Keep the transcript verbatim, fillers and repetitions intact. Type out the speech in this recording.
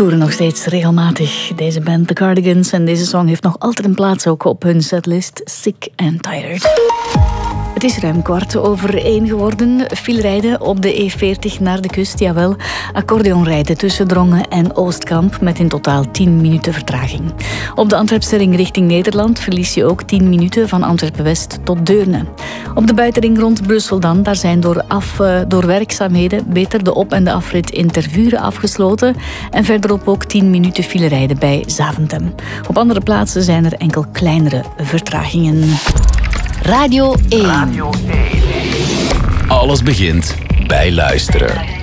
toeren nog steeds regelmatig, deze band The Cardigans. En deze song heeft nog altijd een plaats ook op hun setlist, Sick and Tired. Het is ruim kwart over één geworden. Filerijden op de E veertig naar de kust, jawel. Accordeonrijden tussen Drongen en Oostkamp met in totaal tien minuten vertraging. Op de Antwerpse ring richting Nederland verlies je ook tien minuten van Antwerpen-West tot Deurne. Op de buitenring rond Brussel dan, daar zijn door, af, door werkzaamheden beter de op- en de afrit in Tervuren afgesloten. En verderop ook tien minuten filerijden bij Zaventem. Op andere plaatsen zijn er enkel kleinere vertragingen. Radio één. Radio één. Alles begint bij luisteren.